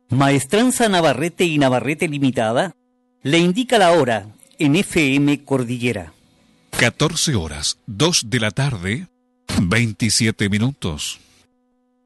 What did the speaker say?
Maestranza Navarrete y Navarrete Limitada le indica la hora en FM Cordillera. 14 horas, 2 de la tarde, 27 minutos.